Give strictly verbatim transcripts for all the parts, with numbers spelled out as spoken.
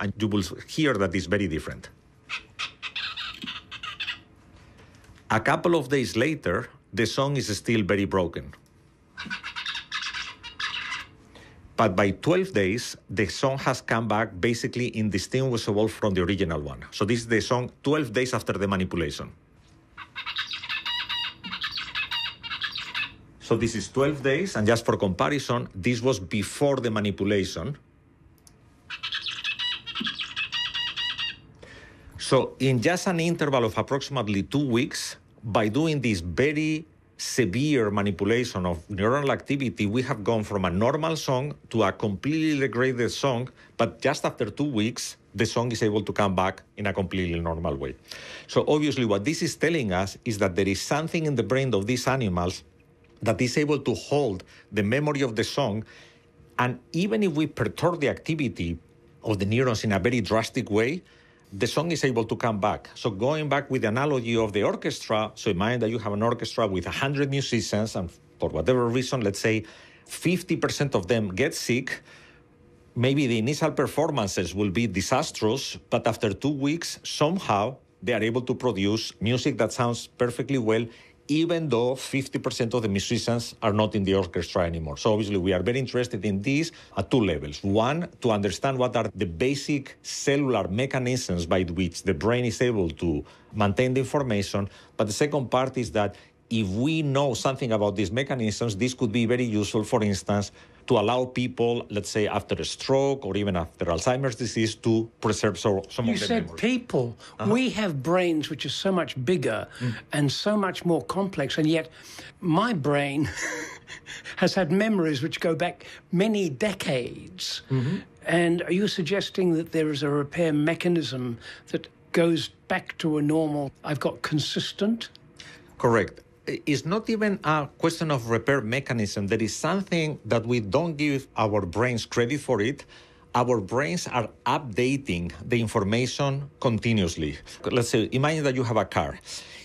and you will hear that it's very different. A couple of days later, the song is still very broken. But by twelve days, the song has come back basically indistinguishable from the original one. So this is the song twelve days after the manipulation. So this is twelve days, and just for comparison, this was before the manipulation. So in just an interval of approximately two weeks, by doing this very severe manipulation of neuronal activity, we have gone from a normal song to a completely degraded song, but just after two weeks, the song is able to come back in a completely normal way. So obviously what this is telling us is that there is something in the brain of these animals that is able to hold the memory of the song, and even if we perturb the activity of the neurons in a very drastic way, the song is able to come back. So going back with the analogy of the orchestra, so imagine that you have an orchestra with one hundred musicians, and for whatever reason, let's say fifty percent of them get sick. Maybe the initial performances will be disastrous, but after two weeks, somehow they are able to produce music that sounds perfectly well, even though fifty percent of the musicians are not in the orchestra anymore. So obviously we are very interested in this at two levels. One, to understand what are the basic cellular mechanisms by which the brain is able to maintain the information. But the second part is that if we know something about these mechanisms, this could be very useful, for instance, to allow people, let's say, after a stroke or even after Alzheimer's disease, to preserve so, some you of the said memory. People. Uh-huh. We have brains which are so much bigger mm. and so much more complex, and yet my brain has had memories which go back many decades. Mm-hmm. And are you suggesting that there is a repair mechanism that goes back to a normal, I've got consistent? Correct. It's not even a question of repair mechanism. There is something that we don't give our brains credit for it. Our brains are updating the information continuously. Let's say, imagine that you have a car.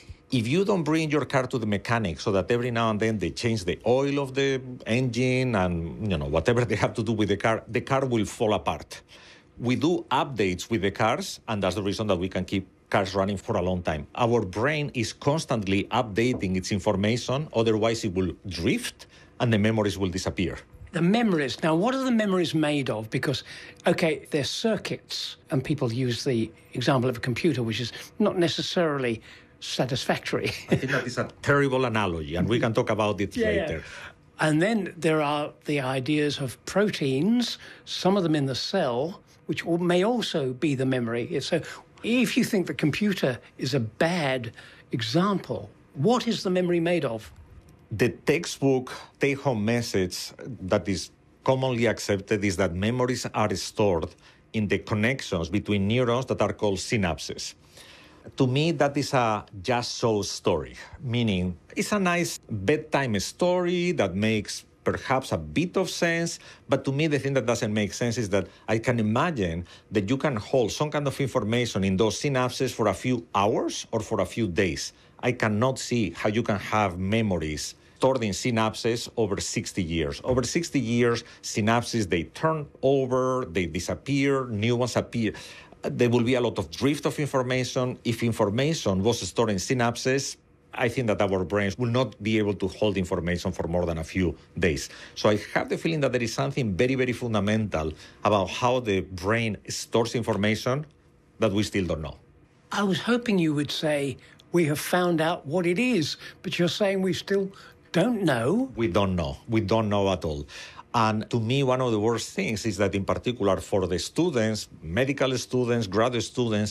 If you don't bring your car to the mechanic so that every now and then they change the oil of the engine and, you know, whatever they have to do with the car, the car will fall apart. We do updates with the cars, and that's the reason that we can keep cars running for a long time. Our brain is constantly updating its information, otherwise it will drift and the memories will disappear. The memories, now what are the memories made of? Because, okay, they're circuits, and people use the example of a computer, which is not necessarily satisfactory. I think that is a terrible analogy, and we can talk about it yeah, later. Yeah. And then there are the ideas of proteins, some of them in the cell, which may also be the memory. So if you think the computer is a bad example, what is the memory made of? The textbook take-home message that is commonly accepted is that memories are stored in the connections between neurons that are called synapses. To me, that is a just-so story, meaning it's a nice bedtime story that makes perhaps a bit of sense, but to me the thing that doesn't make sense is that I can imagine that you can hold some kind of information in those synapses for a few hours or for a few days. I cannot see how you can have memories stored in synapses over sixty years. Over sixty years, synapses, they turn over, they disappear, new ones appear. There will be a lot of drift of information. If information was stored in synapses, I think that our brains will not be able to hold information for more than a few days. So I have the feeling that there is something very, very fundamental about how the brain stores information that we still don't know. I was hoping you would say, we have found out what it is, but you're saying we still don't know. We don't know. We don't know at all. And to me, one of the worst things is that in particular for the students, medical students, graduate students,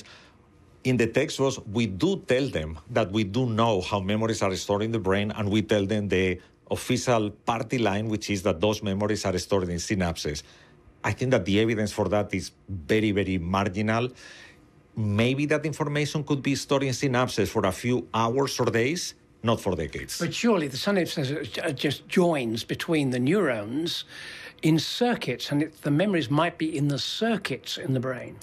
in the textbooks, we do tell them that we do know how memories are stored in the brain, and we tell them the official party line, which is that those memories are stored in synapses. I think that the evidence for that is very, very marginal. Maybe that information could be stored in synapses for a few hours or days, not for decades. But surely the synapses are just joins between the neurons in circuits, and it, the memories might be in the circuits in the brain.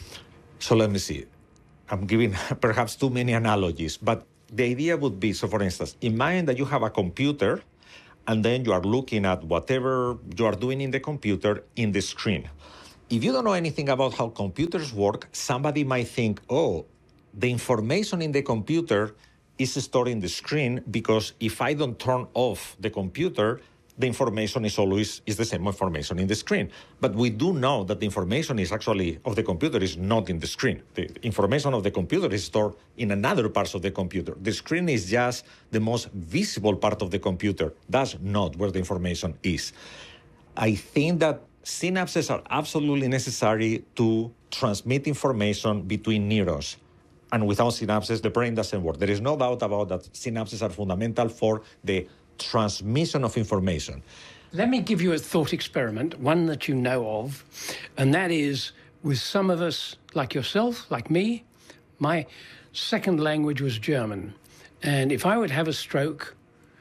So let me see. I'm giving perhaps too many analogies, but the idea would be, so for instance, imagine that you have a computer and then you are looking at whatever you are doing in the computer in the screen. If you don't know anything about how computers work, somebody might think, oh, the information in the computer is stored in the screen because if I don't turn off the computer, the information is always is the same information in the screen. But we do know that the information is actually of the computer is not in the screen. The information of the computer is stored in another parts of the computer. The screen is just the most visible part of the computer. That's not where the information is. I think that synapses are absolutely necessary to transmit information between neurons. And without synapses, the brain doesn't work. There is no doubt about that. Synapses are fundamental for the transmission of information. Let me give you a thought experiment, one that you know of, and that is with some of us, like yourself, like me, my second language was German. And if I would have a stroke,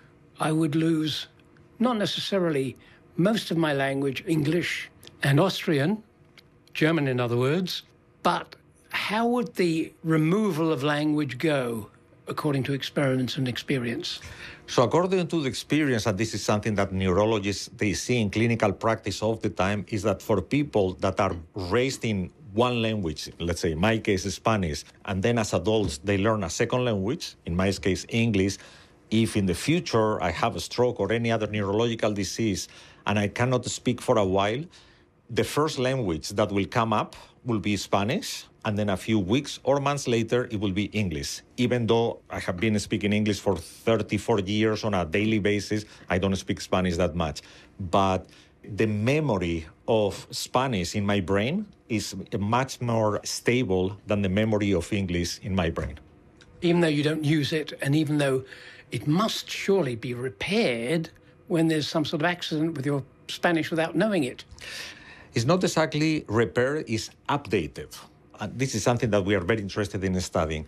I would lose not necessarily most of my language, English and Austrian, German in other words, but how would the removal of language go according to experiments and experience? So according to the experience, and this is something that neurologists, they see in clinical practice all the time, is that for people that are raised in one language, let's say in my case Spanish, and then as adults they learn a second language, in my case English, if in the future I have a stroke or any other neurological disease and I cannot speak for a while, the first language that will come up will be Spanish, and then a few weeks or months later, it will be English. Even though I have been speaking English for thirty-four years on a daily basis, I don't speak Spanish that much. But the memory of Spanish in my brain is much more stable than the memory of English in my brain. Even though you don't use it, and even though it must surely be repaired when there's some sort of accident with your Spanish without knowing it. It's not exactly repair, it's updated. And this is something that we are very interested in studying.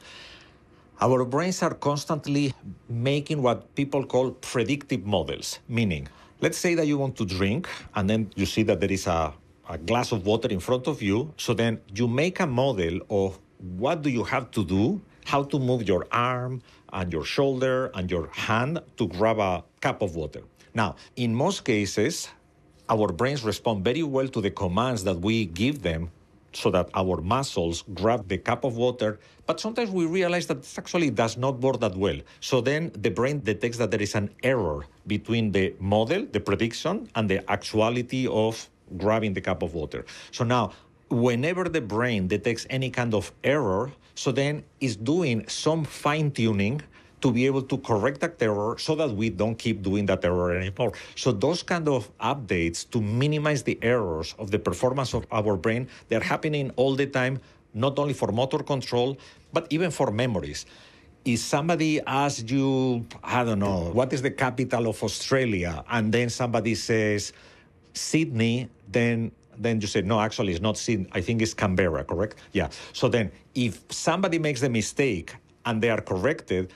Our brains are constantly making what people call predictive models, meaning, let's say that you want to drink, and then you see that there is a, a glass of water in front of you. So then you make a model of what do you have to do, how to move your arm and your shoulder and your hand to grab a cup of water. Now, in most cases, our brains respond very well to the commands that we give them so that our muscles grab the cup of water. But sometimes we realize that this actually does not work that well. So then the brain detects that there is an error between the model, the prediction, and the actuality of grabbing the cup of water. So now, whenever the brain detects any kind of error, so then it's doing some fine-tuning to be able to correct that error so that we don't keep doing that error anymore. So those kind of updates to minimize the errors of the performance of our brain, they're happening all the time, not only for motor control, but even for memories. If somebody asks you, I don't know, what is the capital of Australia? And then somebody says Sydney, then then you say, no, actually it's not Sydney. I think it's Canberra, correct? Yeah. So then if somebody makes the mistake and they are corrected,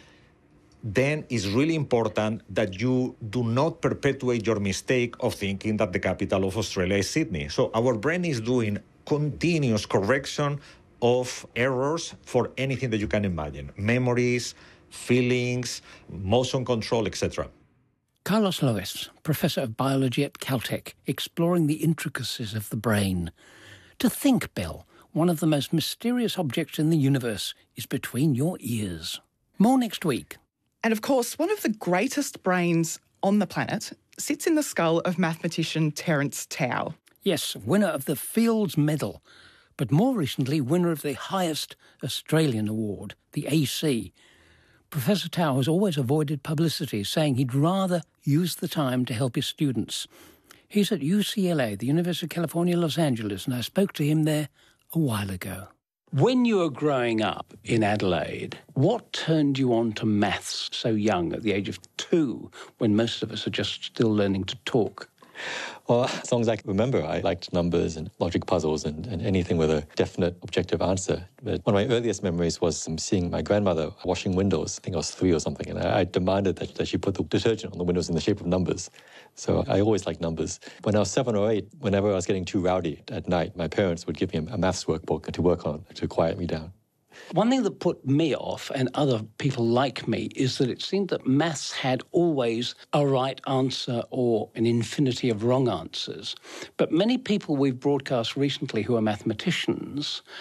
then it's really important that you do not perpetuate your mistake of thinking that the capital of Australia is Sydney. So our brain is doing continuous correction of errors for anything that you can imagine. Memories, feelings, motion control, et cetera. Carlos Lois, Professor of Biology at Caltech, exploring the intricacies of the brain. To think, Bill, one of the most mysterious objects in the universe is between your ears. More next week. And of course, one of the greatest brains on the planet sits in the skull of mathematician Terence Tao. Yes, winner of the Fields Medal, but more recently winner of the highest Australian award, the A C. Professor Tao has always avoided publicity, saying he'd rather use the time to help his students. He's at U C L A, the University of California, Los Angeles, and I spoke to him there a while ago. When you were growing up in Adelaide, what turned you on to maths so young, at the age of two, when most of us are just still learning to talk? Well, as long as I can remember, I liked numbers and logic puzzles and, and anything with a definite objective answer. But one of my earliest memories was um, seeing my grandmother washing windows. I think I was three or something, and I, I demanded that, that she put the detergent on the windows in the shape of numbers. So I always liked numbers. When I was seven or eight, whenever I was getting too rowdy at night, my parents would give me a maths workbook to work on to quiet me down. One thing that put me off, and other people like me, is that it seemed that maths had always a right answer or an infinity of wrong answers. But many people we've broadcast recently who are mathematicians